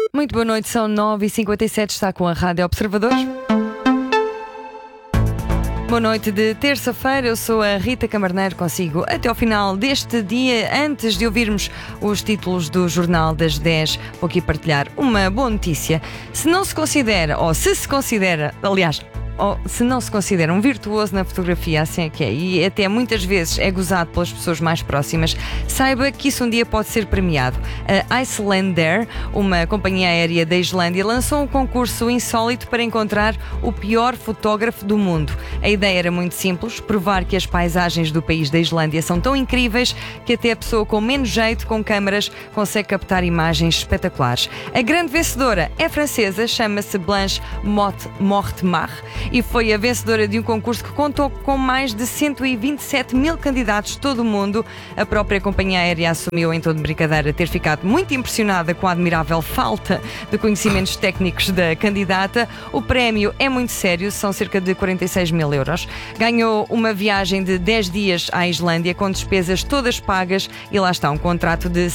Muito boa noite, são 9h57, está com a Rádio Observador. Boa noite de terça-feira, eu sou a Rita Camarneiro, consigo até ao final deste dia. Antes de ouvirmos os títulos do Jornal das 10, vou aqui partilhar uma boa notícia. Se não se considera, ou se considera um virtuoso na fotografia, assim é que é, e até muitas vezes é gozado pelas pessoas mais próximas, saiba que isso um dia pode ser premiado. A Icelandair, uma companhia aérea da Islândia, lançou um concurso insólito para encontrar o pior fotógrafo do mundo. A ideia era muito simples, provar que as paisagens do país da Islândia são tão incríveis que até a pessoa com menos jeito, com câmaras, consegue captar imagens espetaculares. A grande vencedora é francesa, chama-se Blanche Mortemar, e foi a vencedora de um concurso que contou com mais de 127 mil candidatos de todo o mundo. A própria companhia aérea assumiu, em tom de brincadeira, ter ficado muito impressionada com a admirável falta de conhecimentos técnicos da candidata. O prémio é muito sério, são cerca de 46 mil euros. Ganhou uma viagem de 10 dias à Islândia, com despesas todas pagas, e lá está um contrato de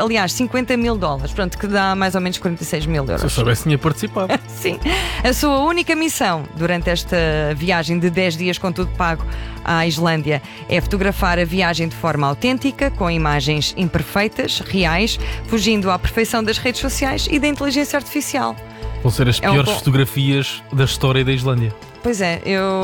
50 mil dólares, pronto, que dá mais ou menos 46 mil euros. Se eu soubesse, tinha participado. Sim. A sua única missão durante esta viagem de 10 dias com tudo pago à Islândia é fotografar a viagem de forma autêntica, com imagens imperfeitas, reais, fugindo à perfeição das redes sociais e da inteligência artificial. Vão ser as piores fotografias da história da Islândia. Pois é,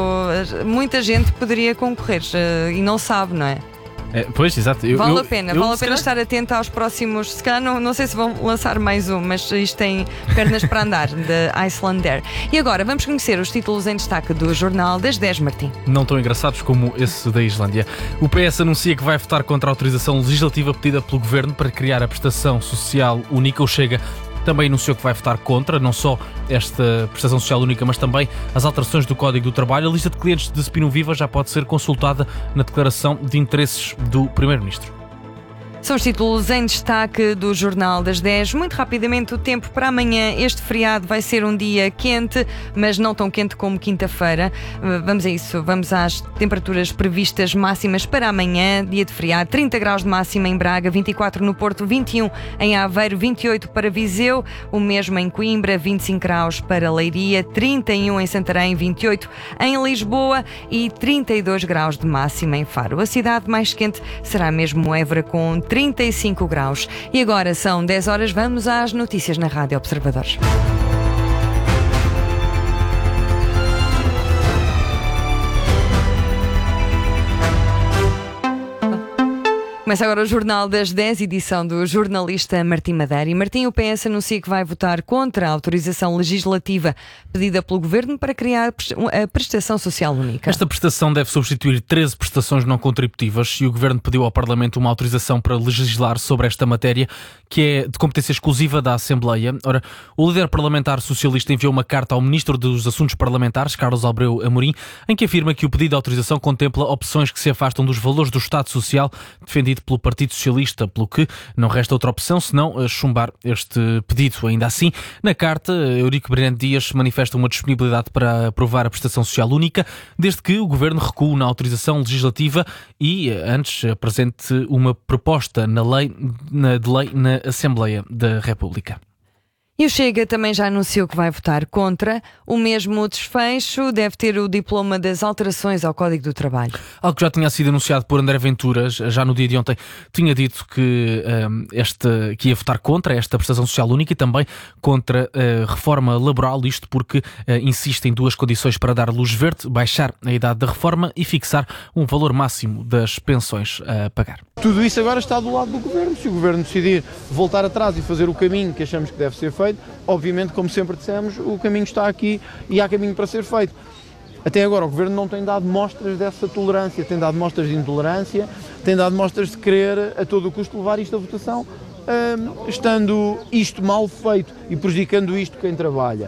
muita gente poderia concorrer e não sabe, não é? Pois, exato. Vale a pena estar atento aos próximos. Se calhar não sei se vão lançar mais um, mas isto tem pernas para andar, da Icelandair. E agora vamos conhecer os títulos em destaque do Jornal das 10, Martim. Não tão engraçados como esse da Islândia. O PS anuncia que vai votar contra a autorização legislativa pedida pelo Governo para criar a prestação social única. O Chega também anunciou que vai votar contra, não só esta prestação social única, mas também as alterações do Código do Trabalho. A lista de clientes de Spino Viva já pode ser consultada na declaração de interesses do Primeiro-Ministro. São os títulos em destaque do Jornal das 10. Muito rapidamente, o tempo para amanhã. Este feriado vai ser um dia quente, mas não tão quente como quinta-feira. Vamos a isso. Vamos às temperaturas previstas máximas para amanhã, dia de feriado. 30 graus de máxima em Braga, 24 no Porto, 21 em Aveiro, 28 para Viseu, o mesmo em Coimbra, 25 graus para Leiria, 31 em Santarém, 28 em Lisboa e 32 graus de máxima em Faro. A cidade mais quente será mesmo Évora, com 35 graus. E agora são 10 horas, vamos às notícias na Rádio Observador. Começa agora o Jornal das 10, edição do jornalista Martim Madeira. E Martim, o PS anuncia que vai votar contra a autorização legislativa pedida pelo Governo para criar a prestação social única. Esta prestação deve substituir 13 prestações não contributivas e o Governo pediu ao Parlamento uma autorização para legislar sobre esta matéria, que é de competência exclusiva da Assembleia. Ora, o líder parlamentar socialista enviou uma carta ao Ministro dos Assuntos Parlamentares, Carlos Albreu Amorim, em que afirma que o pedido de autorização contempla opções que se afastam dos valores do Estado Social defendido pelo Partido Socialista, pelo que não resta outra opção senão chumbar este pedido. Ainda assim, na carta, Eurico Brilhante Dias manifesta uma disponibilidade para aprovar a prestação social única, desde que o Governo recue na autorização legislativa e antes apresente uma proposta de lei na Assembleia da República. E o Chega também já anunciou que vai votar contra. O mesmo desfecho deve ter o diploma das alterações ao Código do Trabalho. Algo que já tinha sido anunciado por André Ventura, já no dia de ontem, tinha dito que ia votar contra esta prestação social única e também contra a reforma laboral, isto porque insiste em duas condições para dar luz verde: baixar a idade da reforma e fixar um valor máximo das pensões a pagar. Tudo isso agora está do lado do Governo. Se o Governo decidir voltar atrás e fazer o caminho que achamos que deve ser feito, obviamente, como sempre dissemos, o caminho está aqui e há caminho para ser feito. Até agora o Governo não tem dado mostras dessa tolerância, tem dado mostras de intolerância, tem dado mostras de querer a todo o custo levar isto à votação, estando isto mal feito e prejudicando isto quem trabalha.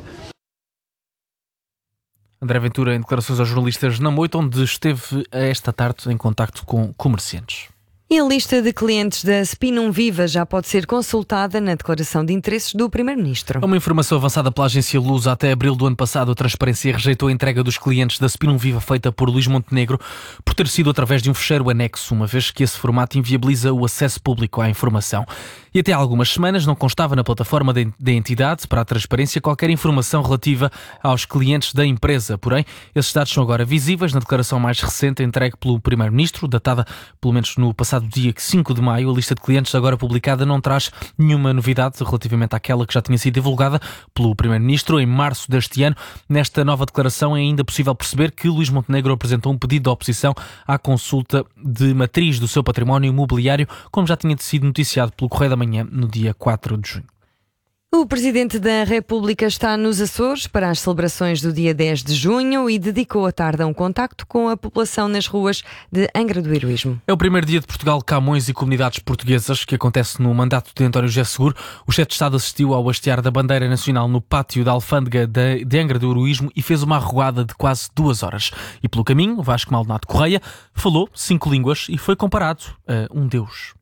André Ventura em declarações aos jornalistas na Moita, onde esteve esta tarde em contacto com comerciantes. E a lista de clientes da Spinum Viva já pode ser consultada na declaração de interesses do Primeiro-Ministro. Uma informação avançada pela agência Lusa, até abril do ano passado, a Transparência rejeitou a entrega dos clientes da Spinum Viva feita por Luís Montenegro por ter sido através de um fecheiro anexo, uma vez que esse formato inviabiliza o acesso público à informação. E até há algumas semanas não constava na plataforma da entidade para a Transparência qualquer informação relativa aos clientes da empresa. Porém, esses dados são agora visíveis na declaração mais recente entregue pelo Primeiro-Ministro, datada pelo menos no passado dia 5 de maio. A lista de clientes agora publicada não traz nenhuma novidade relativamente àquela que já tinha sido divulgada pelo Primeiro-Ministro em março deste ano. Nesta nova declaração é ainda possível perceber que Luís Montenegro apresentou um pedido de oposição à consulta de matriz do seu património imobiliário, como já tinha sido noticiado pelo Correio da Manhã no dia 4 de junho. O Presidente da República está nos Açores para as celebrações do dia 10 de junho e dedicou a tarde a um contacto com a população nas ruas de Angra do Heroísmo. É o primeiro dia de Portugal, Camões e comunidades portuguesas que acontece no mandato de António José Seguro. O chefe de Estado assistiu ao hastear da bandeira nacional no pátio da alfândega de Angra do Heroísmo e fez uma arruada de quase 2 horas. E pelo caminho, Vasco Maldonado Correia falou 5 línguas e foi comparado a um deus.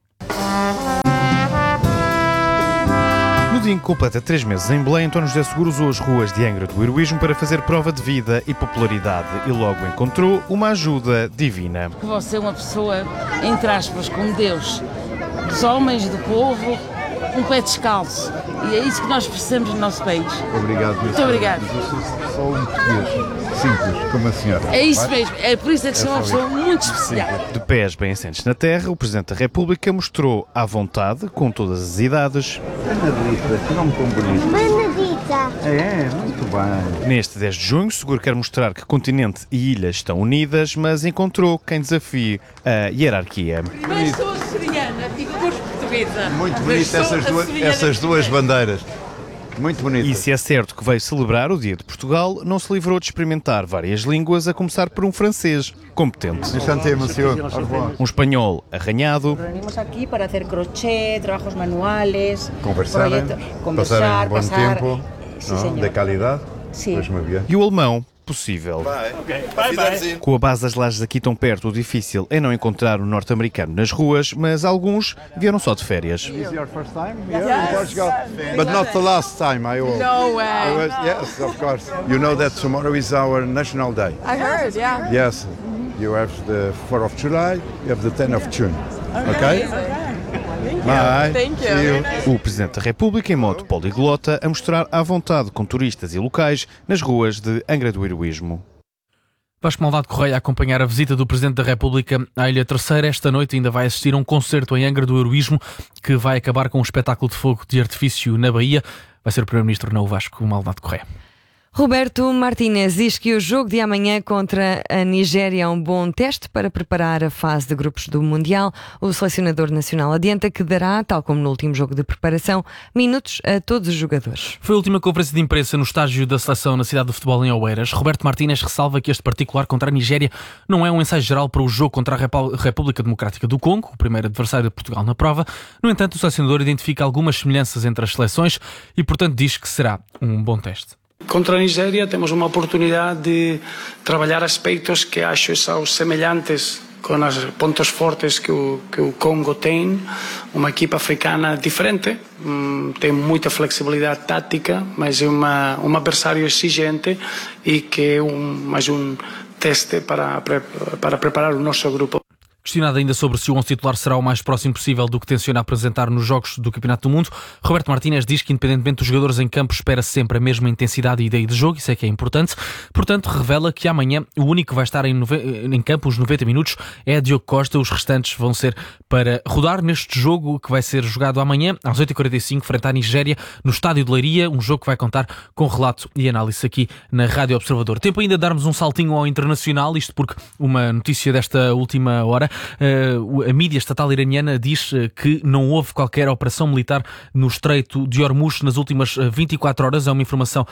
No dia em que completa 3 meses em Belém, António José Seguro usou as ruas de Angra do Heroísmo para fazer prova de vida e popularidade e logo encontrou uma ajuda divina. Você é uma pessoa, entre aspas, como Deus, dos homens, do povo, um pé descalço. E é isso que nós precisamos no nosso país. Obrigado. Muito obrigado. Eu sou só um português simples, como a senhora. É isso mesmo, é por isso que sou uma pessoa muito especial. De pés bem assentes na terra, o Presidente da República mostrou à vontade, com todas as idades. Benedita, que nome tão bonito. Benedita. É, muito bem. Neste 10 de junho, Seguro quer mostrar que continente e ilha estão unidas, mas encontrou quem desafie a hierarquia. Mas sou açoriana e cor portuguesa. Muito bonito essas duas bandeiras. Muito bonito. E se é certo que veio celebrar o Dia de Portugal, não se livrou de experimentar várias línguas, a começar por um francês competente. Enchanté, monsieur. Um espanhol arranhado. Venimos aquí para hacer crochet, trabajos manuales, Conversar um bom tempo, Sí, não? señor. De qualidade. Sí. Pois muito bem. E o alemão possível. Com a base das lajes aqui tão perto, o difícil é não encontrar o norte-americano nas ruas, mas alguns vieram só de férias. Is your first time here in Portugal? But not the last time, I hope. No way. Yes, of course. You know that tomorrow is our national day. I heard, yeah. Yes. You have the 4th of July, you have the 10th of June. Okay? Bye. Thank you. See you. O Presidente da República em modo poliglota a mostrar à vontade com turistas e locais nas ruas de Angra do Heroísmo. Vasco Maldonado Correia a acompanhar a visita do Presidente da República à Ilha Terceira. Esta noite ainda vai assistir a um concerto em Angra do Heroísmo que vai acabar com um espetáculo de fogo de artifício na Bahia. Vai ser o Primeiro-Ministro, não o Vasco Maldonado Correia. Roberto Martínez diz que o jogo de amanhã contra a Nigéria é um bom teste para preparar a fase de grupos do Mundial. O selecionador nacional adianta que dará, tal como no último jogo de preparação, minutos a todos os jogadores. Foi a última conferência de imprensa no estágio da seleção na cidade do futebol em Oeiras. Roberto Martínez ressalva que este particular contra a Nigéria não é um ensaio geral para o jogo contra a República Democrática do Congo, o primeiro adversário de Portugal na prova. No entanto, o selecionador identifica algumas semelhanças entre as seleções e, portanto, diz que será um bom teste. Contra a Nigéria temos uma oportunidade de trabalhar aspectos que acho são semelhantes com os pontos fortes que o Congo tem. Uma equipa africana diferente, tem muita flexibilidade tática, mas é um adversário exigente e que é mais um teste para preparar o nosso grupo. Questionado ainda sobre se o 11 titular será o mais próximo possível do que tenciona apresentar nos jogos do Campeonato do Mundo, Roberto Martínez diz que, independentemente dos jogadores em campo, espera sempre a mesma intensidade e ideia de jogo, isso é que é importante. Portanto, revela que amanhã o único que vai estar em campo os 90 minutos é Diogo Costa, os restantes vão ser para rodar neste jogo que vai ser jogado amanhã, às 8h45, frente à Nigéria, no Estádio de Leiria, um jogo que vai contar com relato e análise aqui na Rádio Observador. Tempo ainda de darmos um saltinho ao internacional, isto porque uma notícia desta última hora. A mídia estatal iraniana diz que não houve qualquer operação militar no Estreito de Hormuz nas últimas 24 horas. É uma informação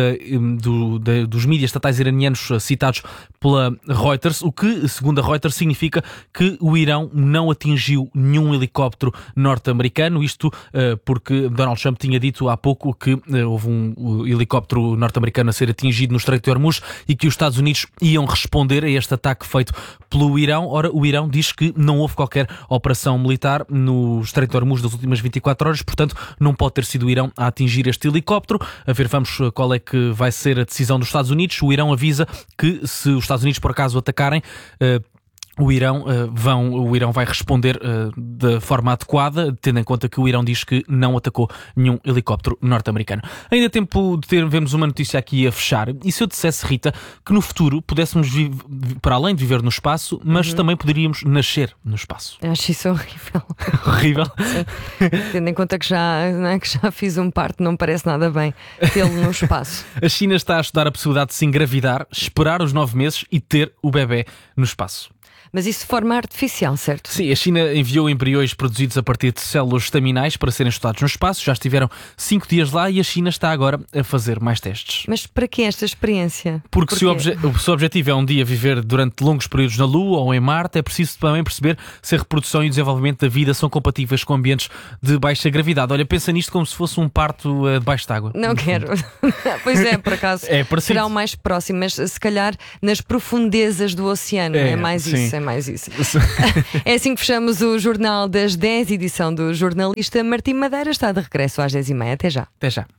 dos mídias estatais iranianos citados pela Reuters, o que, segundo a Reuters, significa que o Irão não atingiu nenhum helicóptero norte-americano. Isto porque Donald Trump tinha dito há pouco que houve um helicóptero norte-americano a ser atingido no Estreito de Hormuz e que os Estados Unidos iam responder a este ataque feito pelo Irão. Ora, o Irão diz que não houve qualquer operação militar no Estreito de Hormuz das últimas 24 horas, portanto não pode ter sido o Irão a atingir este helicóptero. A ver, vamos qual é que vai ser a decisão dos Estados Unidos. O Irão avisa que se os Estados Unidos por acaso atacarem, o Irão vai responder da forma adequada, tendo em conta que o Irão diz que não atacou nenhum helicóptero norte-americano. Ainda tempo de vemos uma notícia aqui a fechar. E se eu dissesse, Rita, que no futuro pudéssemos para além de viver no espaço, mas também poderíamos nascer no espaço? Acho isso horrível. Horrível? Tendo em conta que já fiz um parto, não me parece nada bem tê-lo no espaço. A China está a estudar a possibilidade de se engravidar, esperar os 9 meses e ter o bebê no espaço. Mas isso de forma artificial, certo? Sim, a China enviou embriões produzidos a partir de células estaminais para serem estudados no espaço. Já estiveram 5 dias lá e a China está agora a fazer mais testes. Mas para que esta experiência? Porque se o objetivo é um dia viver durante longos períodos na Lua ou em Marte, é preciso também perceber se a reprodução e o desenvolvimento da vida são compatíveis com ambientes de baixa gravidade. Olha, pensa nisto como se fosse um parto debaixo d'água. Não quero. Pois é, por acaso. Será o mais próximo, mas se calhar nas profundezas do oceano. É mais sim. Isso. É mais isso. É assim que fechamos o Jornal das 10, edição do jornalista Martim Madeira. Está de regresso às 10h30. Até já. Até já.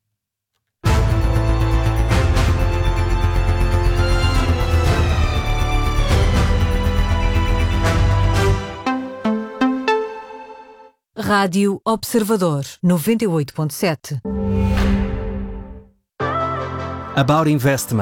Rádio Observador 98.7. About Investment.